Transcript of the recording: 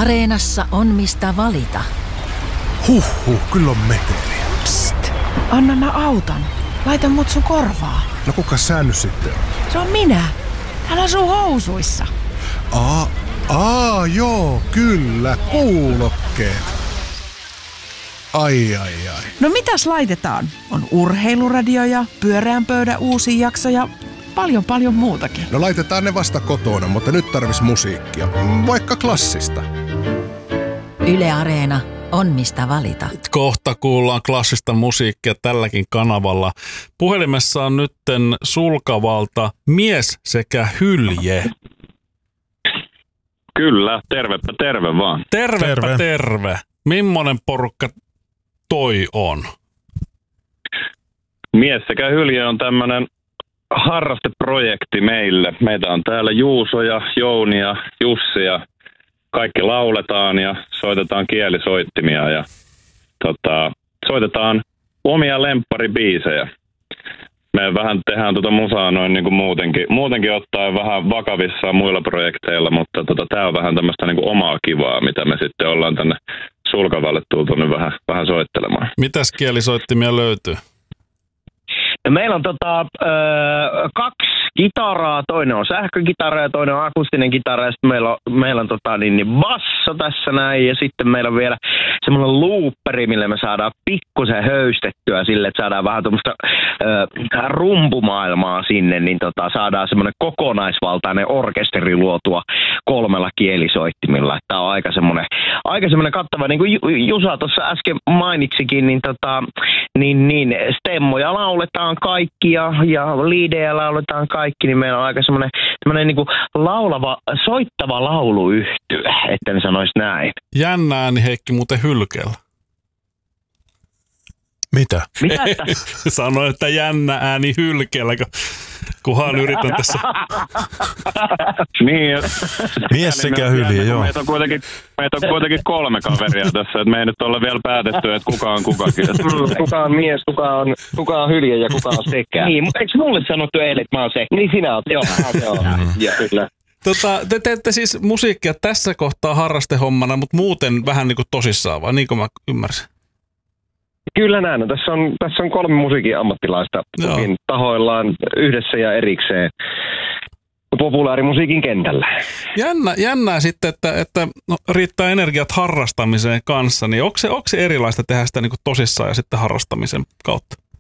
Areenassa on mistä valita. Kyllä on meteliä. Psst, anna mä autan. Laita mut sun korvaa. No kuka sä nyt sitten on? Se on minä. Täällä on sun housuissa. Joo, kyllä, kuulokkeet. Ai. No mitäs laitetaan? On urheiluradio ja pyöreän pöydän uusi jakso ja paljon muutakin. No laitetaan ne vasta kotona, mutta nyt tarvis musiikkia. Vaikka klassista. Yle Areena on mistä valita. Kohta kuullaan klassista musiikkia tälläkin kanavalla. Puhelimessa on nytten Sulkavalta mies sekä hylje. Kyllä, terve vaan. Terve. Mimmonen porukka toi on? Mies sekä hylje on tämmönen harrasteprojekti meille. Meitä on täällä Juuso ja Jouni ja Jussi ja kaikki lauletaan ja soitetaan kielisoittimia ja soitetaan omia lempparibiisejä. Me vähän tehdään musaa noin niin kuin muutenkin ottaen vähän vakavissaan muilla projekteilla, mutta tää on vähän tämmöistä niin kuin omaa kivaa, mitä me sitten ollaan tänne Sulkavalle tultu nyt vähän soittelemaan. Mitäs kielisoittimia löytyy? No meillä on kaksi kitaraa, toinen on sähkökitara ja toinen on akustinen kitara ja sitten meillä on basso tässä näin ja sitten meillä on vielä semmoinen looperi, millä me saadaan pikkusen höystettyä sille, että saadaan vähän tuommoista rumpumaailmaa sinne, niin saadaan semmoinen kokonaisvaltainen orkesteri luotua 3 kielisoittimilla. Tämä on aika semmoinen kattava, niin kuin Jusa tuossa äsken mainitsikin, niin stemmoja lauletaan kaikki ja liidejä lauletaan kaikki, niin meillä on aika semmoinen niin kuin soittava lauluyhtye, etten sanoisi näin. Jännä ääni Heikki muuten hylkeellä. Mitä? Sanoin, että jännä ääni hylkeellä, kunhan yritän tässä. Niin, mies sekä hylje, joo. Meitä on kuitenkin 3 kaveria tässä, että me ei nyt ole vielä päätetty, että kuka on kukakin. Kuka on mies, kuka on hylje ja kuka on sekä. Niin, mutta eikö mulle sanottu eilen, että mä oon sekä? Niin sinä oot, joo. Kyllä. Te teette siis musiikkia tässä kohtaa harrastehommana, mutta muuten vähän niin kuin tosissaan, vai niin kuin mä ymmärsin? Kyllä näin. No, tässä on 3 musiikin ammattilaista tahoillaan yhdessä ja erikseen populaarimusiikin kentällä. Jännää sitten, että riittää energiat harrastamiseen kanssa, niin onko se erilaista tehdä sitä niin kuin tosissaan ja sitten harrastamisen kautta?